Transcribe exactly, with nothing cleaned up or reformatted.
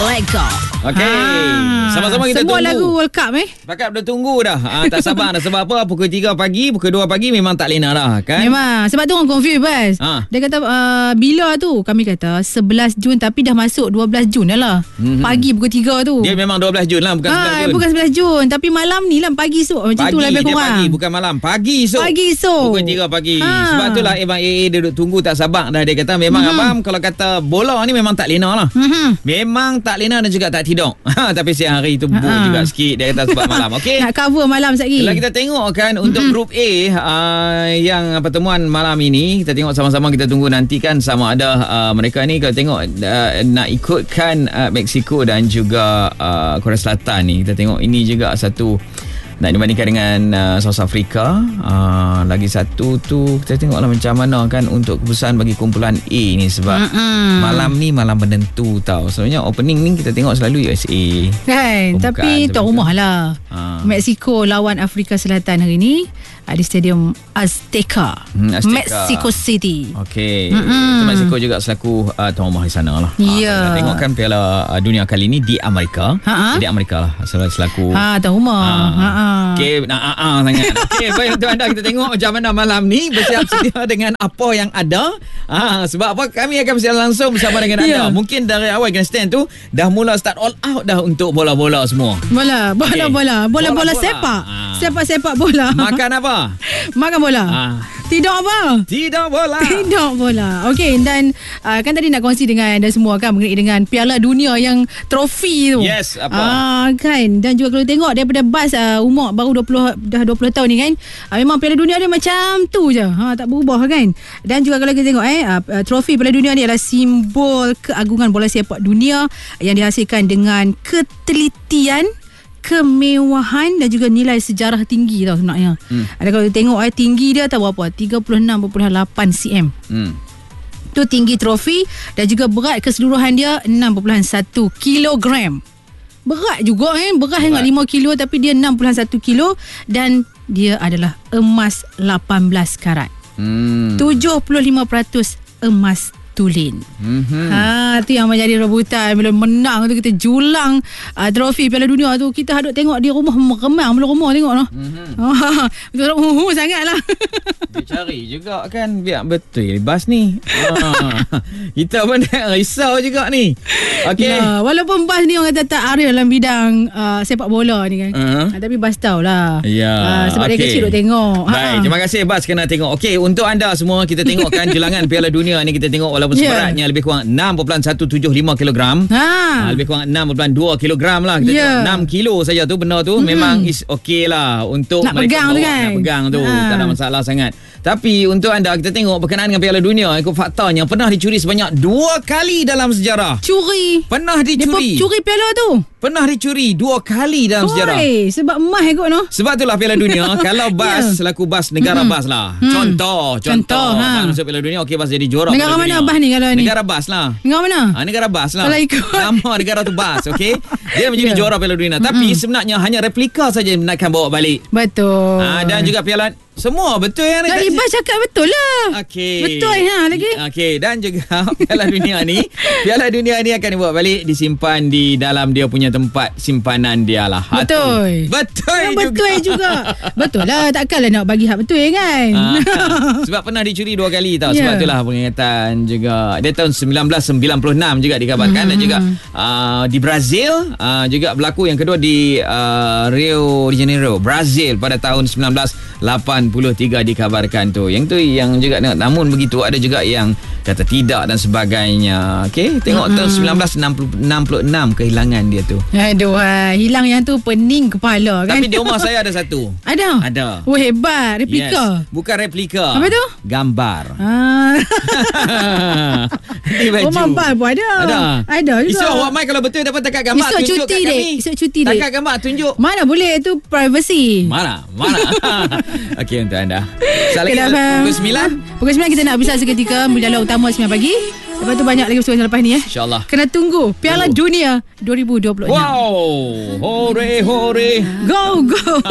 Lego. Okey. Ha. Sama-sama kita Semua tunggu. lagu World Cup eh. Pakap dah tunggu dah. Ha, tak sabar dah. Sebab apa? Pukul tiga pagi, pukul dua pagi memang tak lena dah kan? Memang. Sebab tu orang confuse Bas. Ha. Dia kata uh, bila tu? Kami kata sebelas Jun tapi dah masuk dua belas Jun dah lah. Mm-hmm. Pagi pukul tiga tu. Dia memang dua belas Jun lah, bukan sebelas ha, Jun. Bukan sebelas Jun. Tapi malam ni lah pagi esok. Macam pagi, tu lah lebih dia kurang. pagi, bukan malam. Pagi esok. Pagi esok. Pukul tiga pagi. Ha. Sebab tu lah Abang A A dia duduk tunggu tak sabar dah. Dia kata memang mm-hmm. abang kalau kata bola ni memang tak lena lah. Mm-hmm. Memang tak lena dan juga tak tidur. Tapi siang hari tu buruk Ha. juga sikit. Dia kata sebab malam. Okey. Nak cover malam sekali. Kalau kita tengok kan untuk mm-hmm. grup A uh, yang pertemuan malam ini, kita tengok sama-sama, kita tunggu nanti kan sama ada uh, mereka ni kalau tengok uh, nak ikutkan uh, Mexico dan juga uh, Korea Selatan ni. Kita tengok ini juga satu nak dibandingkan dengan uh, South Africa. Uh, lagi satu tu kita tengoklah macam mana kan untuk keputusan bagi kumpulan A ni sebab mm-mm. malam ni malam penentu tau. Sebenarnya opening ni kita tengok selalu U S A kan, pembukaan, tapi tuan rumah lah. Ha. Mexico lawan Afrika Selatan hari ni di Stadium Azteca, hmm, Azteca. Mexico City. Okey. Itu Mexico juga selaku uh, tuan rumah di sana lah. Ya. Ha, tengok kan Piala uh, Dunia kali ni di Amerika. Ha-ha. Jadi Amerika lah selaku. Ha, tuan rumah. Ha. Ha. Okey, nak ah uh, sangat. Okey, baik untuk anda kita tengok macam mana malam ni bersiap sedia dengan apa yang ada. Ha, sebab apa kami akan bersiap langsung bersama dengan anda. Ya. Mungkin dari awal grandstand tu dah mula start all out dah untuk bola-bola semua. Bola, bola, Okey. bola, bola-bola Bola-bola. sepak. Ha. Sepak-sepak bola. Makan apa? Makan bola. Ha. Tidak apa? Tidak bola. Tidak bola. Okey, dan uh, kan tadi nak kongsi dengan anda semua kan mengenai dengan Piala Dunia yang trofi tu. Yes, apa? Ah, kan. Dan juga kalau tengok daripada Bas uh, umur baru dua puluh dah dua puluh tahun ni kan. Uh, memang Piala Dunia dia macam tu je. Ha, tak berubah kan. Dan juga kalau kita tengok eh uh, trofi Piala Dunia ni adalah simbol keagungan bola sepak dunia yang dihasilkan dengan ketelitian, kemewahan dan juga nilai sejarah tinggi tau sebenarnya. Hmm. Ada kalau tengok eh tinggi dia tahu berapa? tiga puluh enam perpuluhan lapan sentimeter. Hmm. Tu tinggi trofi dan juga berat keseluruhan dia enam perpuluhan satu kilogram. Berat juga eh, berat hingga lima kilo tapi dia enam perpuluhan satu kilo dan dia adalah emas lapan belas karat. Hmm. tujuh puluh lima peratus emas tulin. Mm-hmm. Ha, tu yang menjadi rebutan bila menang tu kita julang uh, trofi Piala Dunia tu kita hadut tengok di rumah meremang belum rumah tengok noh. Mm-hmm. Ha, betul uh, uh, sangatlah. Dia cari juga kan biar betul bas ni. Ha. Kita pun risau juga ni. Okey. Ya, walaupun Bas ni orang kata tak arif dalam bidang uh, sepak bola ni kan. Uh-huh. Ha, tapi Bas tahulah. Ya. Uh, sebab okay. dia kecil duk tengok. Baik, ha. Terima kasih Bas kena tengok. Okey, untuk anda semua kita tengokkan jelangan Piala Dunia ni kita tengok walaupun yeah. seberatnya lebih kurang enam perpuluhan satu tujuh lima kilogram. Ha. Ha, lebih kurang enam perpuluhan dua kilogram lah. Kita yeah. tengok enam kilo saja tu benda tu mm-hmm. memang is okey lah untuk nak mereka pegang bawa, tu kan. Nak pegang tu. Ha. Tak ada masalah sangat. Tapi untuk anda kita tengok berkenaan dengan Piala Dunia, ikut faktanya pernah dicuri sebanyak dua kali dalam sejarah. Curi. Pernah dicuri. Dia curi piala tu. Pernah dicuri dua kali dalam Oi, sejarah. Sebab emas ikut noh. Sebab itulah Piala Dunia. Kalau Bas yeah. selaku Bas negara mm-hmm. Bas lah. Mm. Contoh, contoh. Contoh ha. Masuk Piala Dunia, okey Bas jadi juara. Negara Piala mana Dunia. Bas ni kalau ni? Negara Bas lah. Negara mana? Ha, negara Bas lah. Kalau ikut. Nama negara tu Bas, okey. Dia menjadi yeah. juara Piala Dunia. Mm-hmm. Tapi sebenarnya hanya replika saja yang akan bawa balik. Betul. Ha, dan juga Piala semua betul yang Dari Bas cakap betul lah. Okey. Betul ha lagi. Okey, dan juga Piala Dunia ni, Piala Dunia ni akan dibawa balik, disimpan di dalam dia punya tempat simpanan dia lah. Betul. Betul ya, juga. Betul juga. Betul lah, takkanlah nak bagi hak betul kan. Ha, sebab pernah dicuri dua kali tau. Sebab yeah. itulah peringatan juga. Dia tahun sembilan belas sembilan puluh enam juga dikabarkan mm-hmm. dan juga uh, di Brazil uh, juga berlaku yang kedua di uh, Rio de Janeiro, Brazil pada tahun sembilan belas lapan puluh tiga dikabarkan tu. Yang tu yang juga tengok. Namun begitu ada juga yang kata tidak dan sebagainya. Okey, tengok mm-hmm. tahun sembilan belas enam puluh enam kehilangan dia tu. Aduh, hilang yang tu pening kepala kan. Tapi di rumah saya ada satu. Ada? Ada. Oh hebat, replika. Yes. Bukan replika. Apa tu? Gambar. Ah. Di baju. Rumah Bal pun ada. Ada. Ada juga. Esok awak mai kalau betul dapat takat gambar, Esok tunjuk cuti kat dek. kami. Esok cuti dek. Takat gambar tunjuk. Mana boleh, tu privacy. Mana? Mana? Okey untuk anda. Sekali Okay, lagi pukul sembilan. Pukul sembilan kita nak bisa seketika berdialog utama sembilan pagi. Lepas tu banyak lagi persoalan lepas ni ya. InsyaAllah. Kena tunggu Piala Tunggu. Dunia dua ribu dua puluh enam. Wow. Hore hore. Go go.